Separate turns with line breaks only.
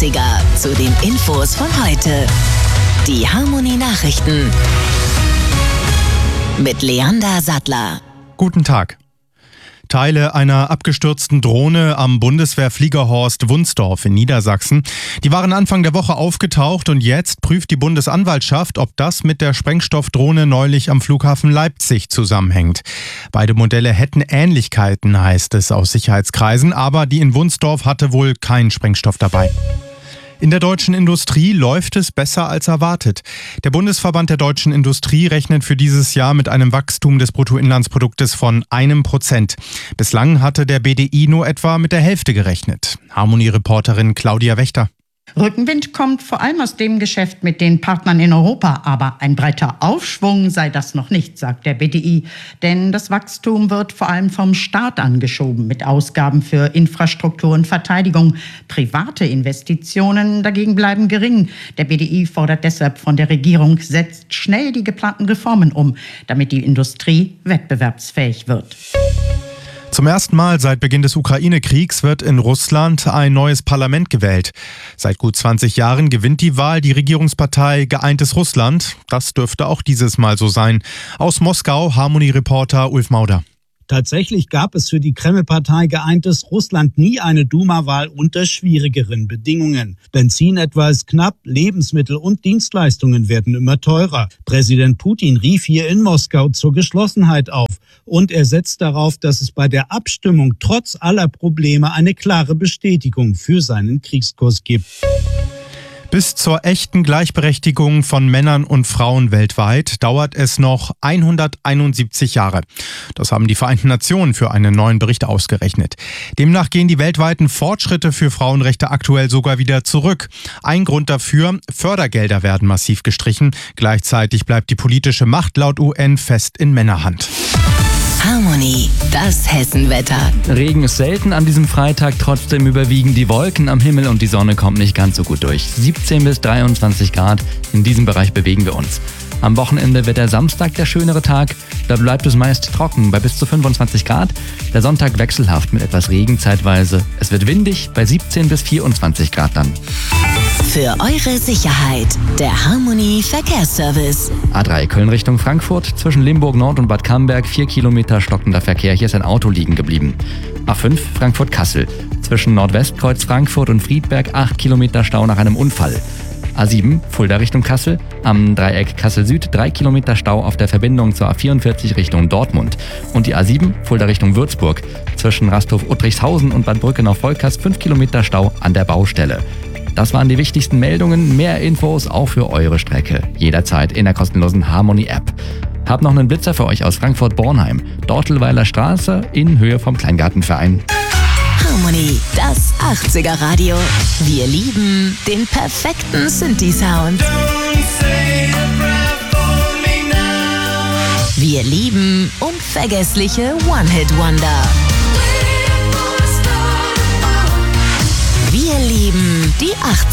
80er zu den Infos von heute. Die Harmony Nachrichten mit Leander Sattler.
Guten Tag. Teile einer abgestürzten Drohne am Bundeswehrfliegerhorst Wunsdorf in Niedersachsen. Die waren Anfang der Woche aufgetaucht und jetzt prüft die Bundesanwaltschaft, ob das mit der Sprengstoffdrohne neulich am Flughafen Leipzig zusammenhängt. Beide Modelle hätten Ähnlichkeiten, heißt es aus Sicherheitskreisen, aber die in Wunsdorf hatte wohl keinen Sprengstoff dabei. In der deutschen Industrie läuft es besser als erwartet. Der Bundesverband der deutschen Industrie rechnet für dieses Jahr mit einem Wachstum des Bruttoinlandsproduktes von 1%. Bislang hatte der BDI nur etwa mit der Hälfte gerechnet. Harmony-Reporterin Claudia Wächter.
Rückenwind kommt vor allem aus dem Geschäft mit den Partnern in Europa. Aber ein breiter Aufschwung sei das noch nicht, sagt der BDI. Denn das Wachstum wird vor allem vom Staat angeschoben mit Ausgaben für Infrastruktur und Verteidigung. Private Investitionen dagegen bleiben gering. Der BDI fordert deshalb von der Regierung, setzt schnell die geplanten Reformen um, damit die Industrie wettbewerbsfähig wird.
Zum ersten Mal seit Beginn des Ukraine-Kriegs wird in Russland ein neues Parlament gewählt. Seit gut 20 Jahren gewinnt die Wahl die Regierungspartei Geeintes Russland. Das dürfte auch dieses Mal so sein. Aus Moskau, Harmony-Reporter Ulf Mauder.
Tatsächlich gab es für die Kreml-Partei Geeintes Russland nie eine Duma-Wahl unter schwierigeren Bedingungen. Benzin etwa ist knapp, Lebensmittel und Dienstleistungen werden immer teurer. Präsident Putin rief hier in Moskau zur Geschlossenheit auf. Und er setzt darauf, dass es bei der Abstimmung trotz aller Probleme eine klare Bestätigung für seinen Kriegskurs gibt.
Bis zur echten Gleichberechtigung von Männern und Frauen weltweit dauert es noch 171 Jahre. Das haben die Vereinten Nationen für einen neuen Bericht ausgerechnet. Demnach gehen die weltweiten Fortschritte für Frauenrechte aktuell sogar wieder zurück. Ein Grund dafür: Fördergelder werden massiv gestrichen. Gleichzeitig bleibt die politische Macht laut UN fest in Männerhand.
Harmony, das Hessenwetter.
Regen ist selten an diesem Freitag, trotzdem überwiegen die Wolken am Himmel und die Sonne kommt nicht ganz so gut durch. 17 bis 23 Grad, in diesem Bereich bewegen wir uns. Am Wochenende wird der Samstag der schönere Tag, da bleibt es meist trocken bei bis zu 25 Grad. Der Sonntag wechselhaft mit etwas Regen zeitweise. Es wird windig bei 17 bis 24 Grad dann.
Für eure Sicherheit, der Harmony Verkehrsservice.
A3 Köln Richtung Frankfurt, zwischen Limburg Nord und Bad Camberg 4 Kilometer stockender Verkehr, hier ist ein Auto liegen geblieben. A5 Frankfurt-Kassel, zwischen Nordwestkreuz Frankfurt und Friedberg 8 Kilometer Stau nach einem Unfall. A7 Fulda Richtung Kassel, am Dreieck Kassel Süd 3 Kilometer Stau auf der Verbindung zur A44 Richtung Dortmund. Und die A7 Fulda Richtung Würzburg, zwischen Rasthof-Uttrichshausen und Bad Brückenau-Volkers 5 Kilometer Stau an der Baustelle. Das waren die wichtigsten Meldungen. Mehr Infos auch für eure Strecke. Jederzeit in der kostenlosen Harmony-App. Hab noch einen Blitzer für euch aus Frankfurt-Bornheim. Dortelweiler Straße in Höhe vom Kleingartenverein.
Harmony, das 80er Radio. Wir lieben den perfekten Synthi-Sound. Wir lieben unvergessliche One-Hit-Wonder. Wir lieben die 80er.